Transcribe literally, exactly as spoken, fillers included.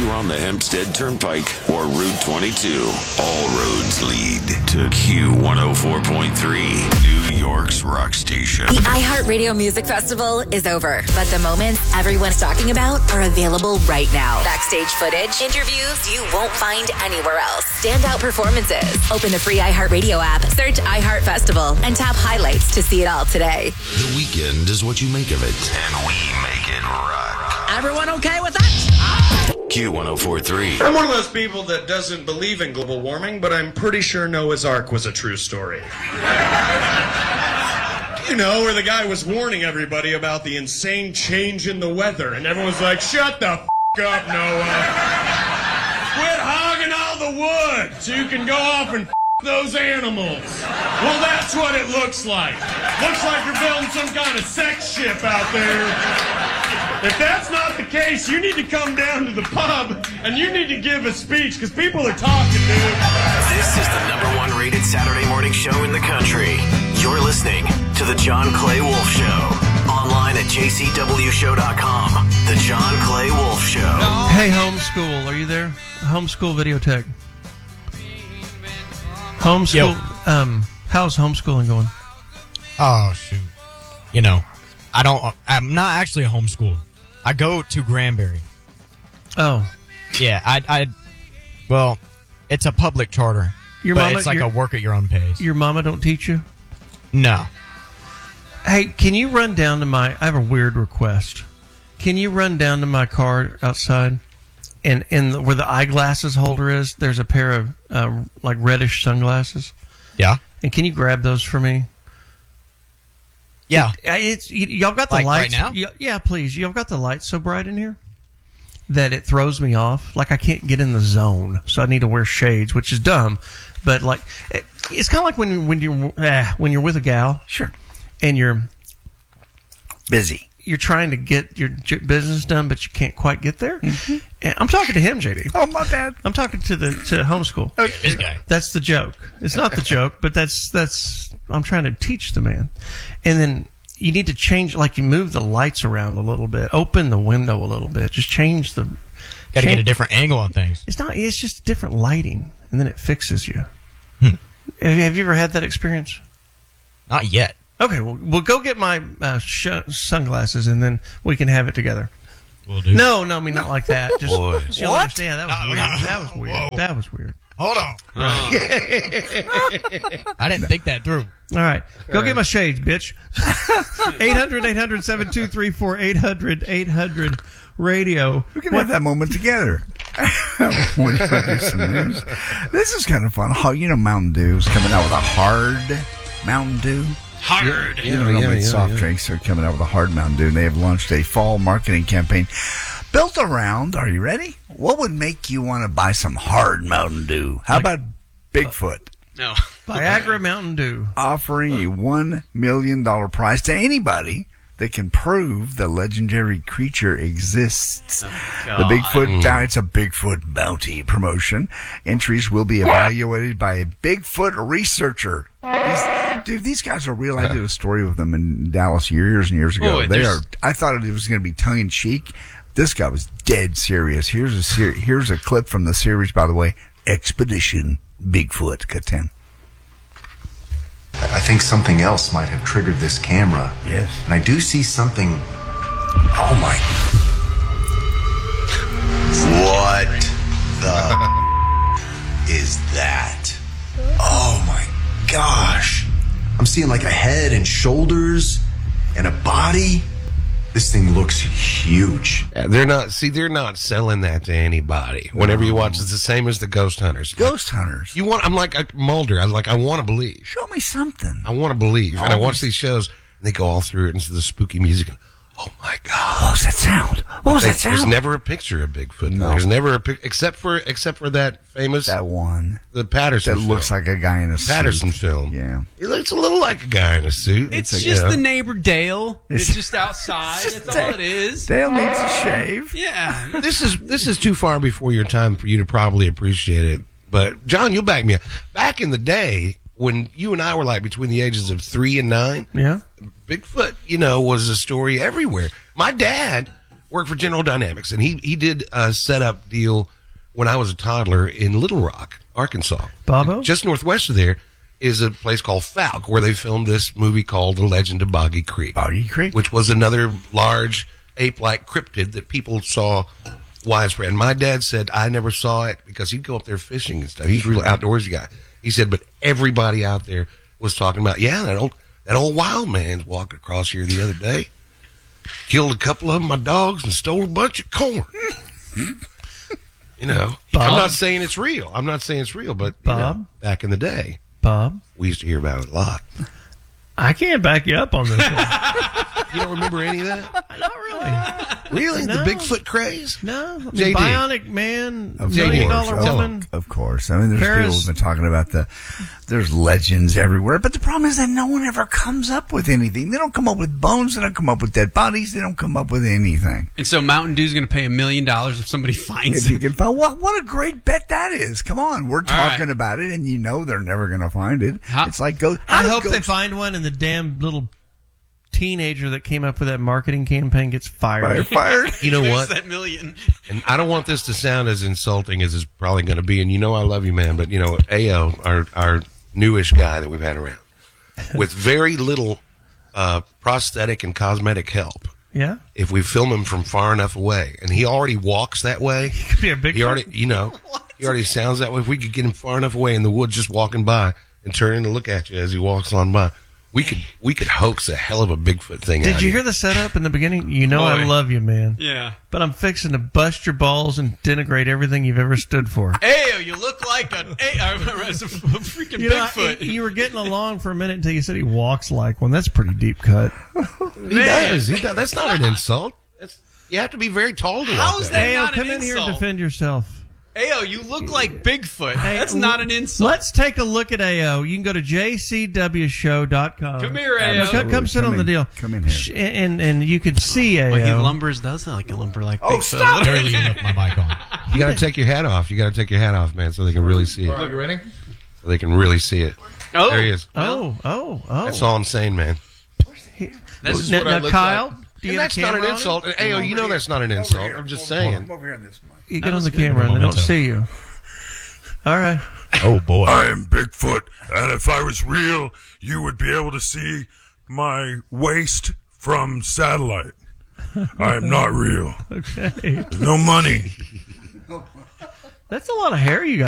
you're on the Hempstead Turnpike or Route twenty-two, all roads lead to Q one oh four point three, New York's rock station. The iHeartRadio Music Festival is over, but the moments everyone's talking about are available right now. Backstage footage, interviews you won't find anywhere else, standout performances. Open the free iHeartRadio app, search iHeart Festival, and tap highlights to see it all today. The weekend is what you make of it, and we make it rock. Everyone okay with that? Q one oh four point three. I'm one of those people that doesn't believe in global warming, but I'm pretty sure Noah's Ark was a true story. You know, where the guy was warning everybody about the insane change in the weather, and everyone's like, shut the f*** up, Noah. Quit hogging all the wood so you can go off and f*** those animals. Well, that's what it looks like. Looks like you're building some kind of sex ship out there. If that's not the case, you need to come down to the pub and you need to give a speech because people are talking, dude. This is the number one rated Saturday morning show in the country. You're listening to The John Clay Wolf Show. Online at j c w show dot com. The John Clay Wolf Show. Hey, homeschool, are you there? Homeschool Videotech. Homeschool. Um, how's homeschooling going? Oh, shoot. You know, I don't, I'm not actually a homeschool. I go to Granbury. Oh. Yeah, I, I, well, it's a public charter. Your but mama, it's like your, a work at your own pace. Your mama don't teach you? No. Hey, can you run down to my, I have a weird request. Can you run down to my car outside? And in the, where the eyeglasses holder is, there's a pair of uh, like reddish sunglasses. Yeah. And can you grab those for me? Yeah. It, it's y- y'all got the like lights. Right now? Y- yeah, please. Y'all got the lights so bright in here that it throws me off. Like I can't get in the zone, so I need to wear shades, which is dumb. But like, it, it's kind of like when when you're uh, when you're with a gal, sure, and you're busy. You're trying to get your j- business done, but you can't quite get there. Mm-hmm. And I'm talking to him, J D. Oh, my bad. I'm talking to the to homeschool. Okay. This guy. That's the joke. It's not the joke, but that's that's. I'm trying to teach the man, and then you need to change. Like you move the lights around a little bit, open the window a little bit, just change the. Got to get a different angle on things. It's not. It's just different lighting, and then it fixes you. Hmm. Have, have you ever had that experience? Not yet. Okay, well, we'll go get my uh, sh- sunglasses, and then we can have it together. We'll do. No, no, I mean not like that. Just, Boy. just you'll What? understand. That was No, weird. no. That was weird. Whoa. That was weird. Hold on. I didn't think that through. All right. Go get my shades, bitch. eight hundred, eight hundred, seven two three four, eight hundred, eight hundred radio. We can have that moment together. When you do some news. This is kind of fun. How, you know, Mountain Dew is coming out with a hard Mountain Dew. Hard. You know, normally yeah, soft yeah. drinks are coming out with a hard Mountain Dew. And they have launched a fall marketing campaign built around, are you ready? What would make you want to buy some hard Mountain Dew? How Like- about Bigfoot? No. Viagra Mountain Dew. Offering a one million dollars prize to anybody that can prove the legendary creature exists. The Bigfoot, uh, it's a Bigfoot bounty promotion. Entries will be evaluated by a Bigfoot researcher. These, dude, these guys are real. I did a story with them in Dallas years and years ago. Boy, they are. there's- I thought it was going to be tongue in cheek. This guy was dead serious. Here's a ser- here's a clip from the series, by the way. Expedition Bigfoot. Cut ten. I think something else might have triggered this camera. Yes. And I do see something. Oh my. What the is that? Oh my gosh. I'm seeing like a head and shoulders and a body. This thing looks huge. Yeah, they're not, see, they're not selling that to anybody. Whenever you watch, it's the same as the Ghost Hunters. Ghost Hunters. You want, I'm like a Mulder. I'm like, I want to believe. Show me something. I want to believe. And I watch these shows, and they go all through it into the spooky music. And, oh, my God. What was that sound? What was They- that sound? There's never a picture of Bigfoot. No. There's never a picture, except for, except for that famous, that one the Patterson that film. looks like a guy in a Patterson suit. film. Yeah. He looks a little like a guy in a suit. It's, a- just you know. the neighbor Dale. It's, It's- just outside. it's just That's all Dale. it is. Dale needs a shave. Yeah. This is this is too far before your time for you to probably appreciate it. But John, you'll back me up. Back in the day when you and I were like between the ages of three and nine, Yeah. Bigfoot, you know, was a story everywhere. My dad worked for General Dynamics, and he he did a setup deal when I was a toddler in Little Rock, Arkansas. Bobo? Just northwest of there is a place called Falk, where they filmed this movie called The Legend of Boggy Creek. Boggy Creek? Which was another large ape-like cryptid that people saw widespread. And my dad said I never saw it because he'd go up there fishing and stuff. He's a real outdoorsy guy. He said, but everybody out there was talking about, yeah, that old, that old wild man's walking across here the other day. Killed a couple of my dogs and stole a bunch of corn. You know, Bob? I'm not saying it's real. I'm not saying it's real, but you Bob? know, back in the day, Bob? we used to hear about it a lot. I can't back you up on this one. You don't remember any of that? Not really. Really? No. The Bigfoot craze? No. I mean, J D. Bionic Man, Of Million course, Dollar of- Woman. Of course. I mean, there's Paris. people who've been talking about the, there's legends everywhere, but the problem is that no one ever comes up with anything. They don't come up with bones. They don't come up with dead bodies. They don't come up with anything. And so Mountain Dew's going to pay a million dollars if somebody finds If you it. can find, what, what a great bet that is. Come on. We're talking right. about it, and you know they're never going to find it. How- It's like, go. I how does hope they ghost- find one and the damn little teenager that came up with that marketing campaign gets fired. Fired. fired. You know There's what? that million. And I don't want this to sound as insulting as it's probably going to be. And you know I love you, man. But, you know, A O, our, our newish guy that we've had around, with very little uh, prosthetic and cosmetic help, Yeah? if we film him from far enough away, and he already walks that way, Could be a big he already, you know, he already sounds that way. If we could get him far enough away in the woods just walking by and turning to look at you as he walks on by, we could we could hoax a hell of a Bigfoot thing out Did of you hear the setup in the beginning? You know I Boy. love you, man. Yeah. But I'm fixing to bust your balls and denigrate everything you've ever stood for. Hey, you look like an a, a, a freaking You know, Bigfoot. I- you were getting along for a minute until you said he walks like one. That's a pretty deep cut. He does. He does. That's not an insult. That's, you have to be very tall to How walk is that. that Hey, not come an in here and insult? defend yourself. Ayo, you look like Bigfoot. Hey, That's l- not an insult. Let's take a look at A O. You can go to j c w show dot com. Come here, Uh, A O. Come, come sit Come on the in. deal. Come in here. Sh- And, and you can see A O. Well, he lumbers does sound like a lumber like Oh, Bigfoot. stop Barely even left my mic on. You got to take your hat off. You got to take your hat off, man, so they can really see it. Look, ready? So they can really see it. Oh, There he is. Oh, oh, oh. That's all I'm saying, man. This is now, what I now, look Kyle, do you And have that's a not camera an on insult. it? And, Ayo, you know that's not an insult. I'm just saying. Come over here on this mic. You get on the camera and they don't see you. All right. Oh, boy. I am Bigfoot, and if I was real, you would be able to see my waist from satellite. I am not real. Okay. There's no money. That's a lot of hair you got.